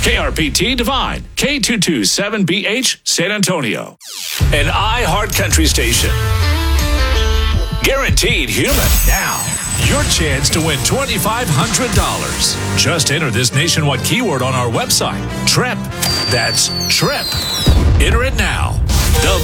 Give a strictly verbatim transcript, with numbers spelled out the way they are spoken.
K R P T Divine, K two two seven B H, San Antonio. An iHeart Country station. Guaranteed human. Now, your chance to win twenty-five hundred dollars. Just enter this nationwide keyword on our website, TRIP. That's TRIP. Enter it now. The